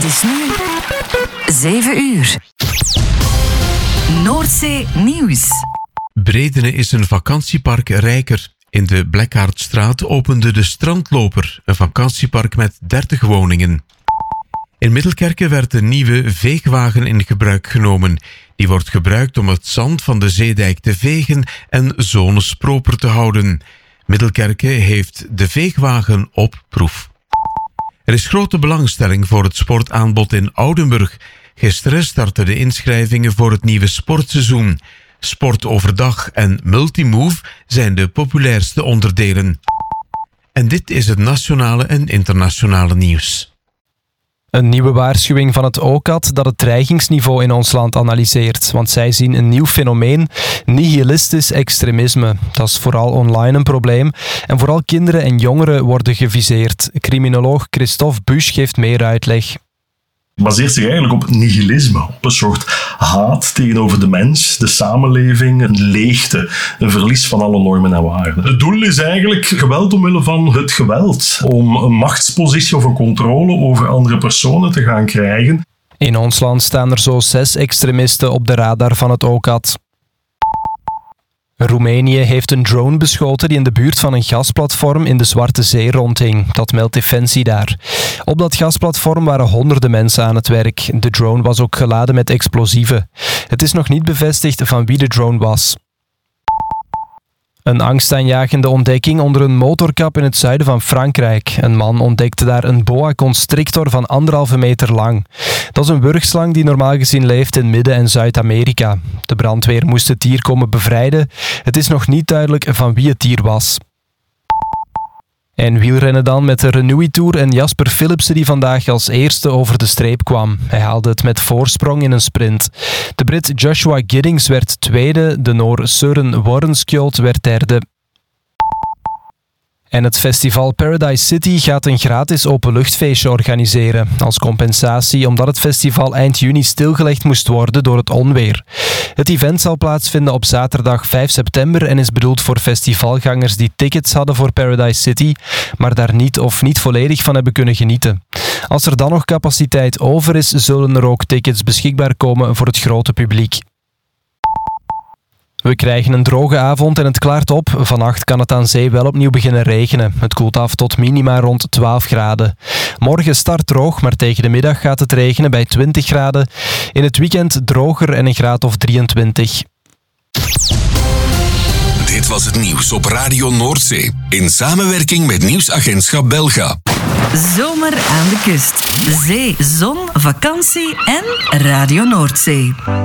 is nu 7 uur. Noordzee Nieuws. Bredene is een vakantiepark rijker. In de Blekkaardstraat opende de Strandloper, een vakantiepark met 30 woningen. In Middelkerke werd een nieuwe veegwagen in gebruik genomen. Die wordt gebruikt om het zand van de zeedijk te vegen en zones proper te houden. Middelkerke heeft de veegwagen op proef. Er is grote belangstelling voor het sportaanbod in Oudenburg. Gisteren startten de inschrijvingen voor het nieuwe sportseizoen. Sport overdag en multimove zijn de populairste onderdelen. En dit is het nationale en internationale nieuws. Een nieuwe waarschuwing van het OCAD dat het dreigingsniveau in ons land analyseert. Want zij zien een nieuw fenomeen, nihilistisch extremisme. Dat is vooral online een probleem. En vooral kinderen en jongeren worden geviseerd. Criminoloog Christophe Busch geeft meer uitleg. Het baseert zich eigenlijk op nihilisme, op een soort haat tegenover de mens, de samenleving, een leegte, een verlies van alle normen en waarden. Het doel is eigenlijk geweld omwille van het geweld, om een machtspositie of een controle over andere personen te gaan krijgen. In ons land staan er zo 6 extremisten op de radar van het OCAD. Roemenië heeft een drone beschoten die in de buurt van een gasplatform in de Zwarte Zee rondhing. Dat meldt Defensie daar. Op dat gasplatform waren honderden mensen aan het werk. De drone was ook geladen met explosieven. Het is nog niet bevestigd van wie de drone was. Een angstaanjagende ontdekking onder een motorkap in het zuiden van Frankrijk. Een man ontdekte daar een boa constrictor van 1,5 meter lang. Dat is een wurgslang die normaal gezien leeft in Midden- en Zuid-Amerika. De brandweer moest het dier komen bevrijden. Het is nog niet duidelijk van wie het dier was. En wielrennen dan met de Renui Tour en Jasper Philipsen die vandaag als eerste over de streep kwam. Hij haalde het met voorsprong in een sprint. De Brit Joshua Giddings werd tweede, de Noor Søren Worrenskjold werd derde. En het festival Paradise City gaat een gratis openluchtfeestje organiseren. Als compensatie omdat het festival eind juni stilgelegd moest worden door het onweer. Het event zal plaatsvinden op zaterdag 5 september en is bedoeld voor festivalgangers die tickets hadden voor Paradise City, maar daar niet of niet volledig van hebben kunnen genieten. Als er dan nog capaciteit over is, zullen er ook tickets beschikbaar komen voor het grote publiek. We krijgen een droge avond en het klaart op. Vannacht kan het aan zee wel opnieuw beginnen regenen. Het koelt af tot minima rond 12 graden. Morgen start droog, maar tegen de middag gaat het regenen bij 20 graden. In het weekend droger en een graad of 23. Dit was het nieuws op Radio Noordzee. In samenwerking met Nieuwsagentschap Belga. Zomer aan de kust. Zee, zon, vakantie en Radio Noordzee.